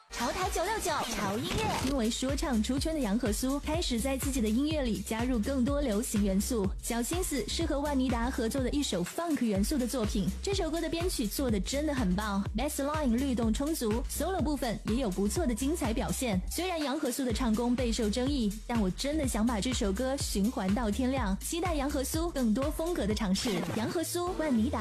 潮台969潮音乐，因为说唱出圈的杨和苏开始在自己的音乐里加入更多流行元素。小心思是和万妮达合作的一首 funk 元素的作品，这首歌的编曲做得真的很棒 ，bassline 律动充足 ，solo 部分也有不错的精彩表现。虽然杨和苏的唱功备受争议，但我真的想把这首歌循环到天亮，期待杨和苏更多风格的尝试。杨和苏、万妮达。